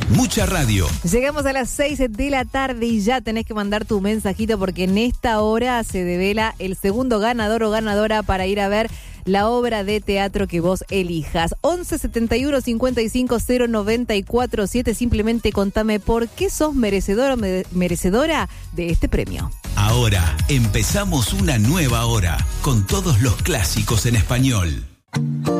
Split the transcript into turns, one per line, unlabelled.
Mucha radio.
Llegamos a las 6 de la tarde y ya tenés que mandar tu mensajito porque en esta hora se devela el segundo ganador o ganadora para ir a ver la obra de teatro que vos elijas. 11 71 55 094 7. Simplemente contame por qué sos merecedor o merecedora de este premio.
Ahora empezamos una nueva hora con todos los clásicos en español.